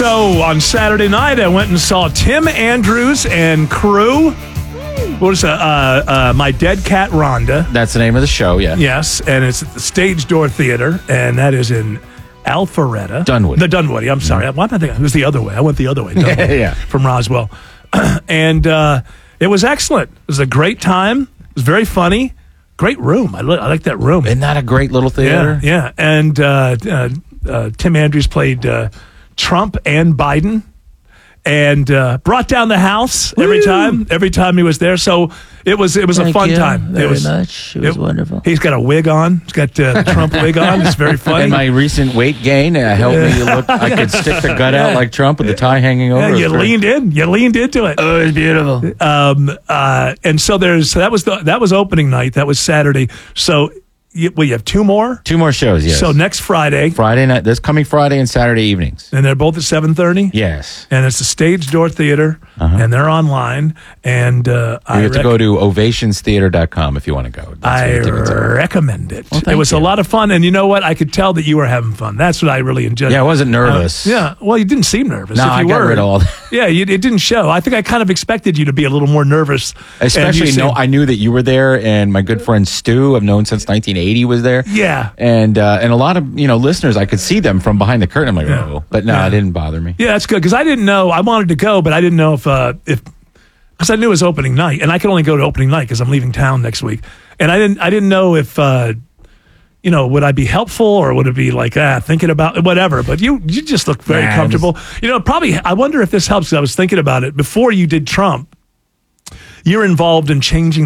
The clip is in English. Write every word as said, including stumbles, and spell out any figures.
So on Saturday night, I went and saw Tim Andrews and crew. What was it? Uh, uh, My Dead Cat Rhonda. That's the name of the show, yeah. Yes, and it's at the Stage Door Theater, and that is in Alpharetta. Dunwoody. The Dunwoody, I'm sorry. Why am I thinking? It was the other way. I went the other way. Dunwoody, Yeah. From Roswell. and uh, it was excellent. It was a great time. It was very funny. Great room. I, li- I like that room. Isn't that a great little theater? Yeah, yeah. And uh, uh, uh, Tim Andrews played uh, Trump and Biden, and uh, brought down the house every Woo! time. Every time he was there, so it was it was Thank a fun you time. very it was much. It was wonderful. He's got a wig on. He's got uh, the Trump wig on. It's very funny. And my recent weight gain uh, helped me look. I could stick the gut out Yeah. like Trump with the tie hanging over. yeah, It was you great. leaned in. You leaned into it. Oh, it was beautiful. Um, uh, and so there's so that was the that was opening night. That was Saturday. So you, well, you have two more. Two more shows, yes. So next Friday, Friday night, this coming Friday and Saturday evenings. and they're both at seven thirty. Yes. And it's the Stage Door Theater, Uh-huh. and they're online. And uh, You I have to rec- go to ovations theater dot com if you want to go. That's I where the tickets are. recommend it. Well, it thank was a you. lot of fun, and you know what? I could tell that you were having fun. That's what I really enjoyed. Yeah, I wasn't nervous. Uh, yeah, well, you didn't seem nervous. No, if you I got were, rid of all that. Yeah, you, it didn't show. I think I kind of expected you to be a little more nervous, and Especially, you no, seemed- I knew that you were there, and my good friend Stu, I've known since nineteen eighty, was there. Yeah. And uh, and a lot of you know listeners, I could see them from behind the curtain. I'm like, Yeah. oh, but no, Yeah. it didn't bother me. Yeah, that's good because I didn't know. I wanted to go, but I didn't know if uh, if because I knew it was opening night, and I could only go to opening night because I'm leaving town next week, and I didn't I didn't know if uh, you know would I be helpful or would it be like ah thinking about whatever. But you you just look very Nah, comfortable. You know, probably I wonder if this helps because I was thinking about it before you did Trump. You're involved in changing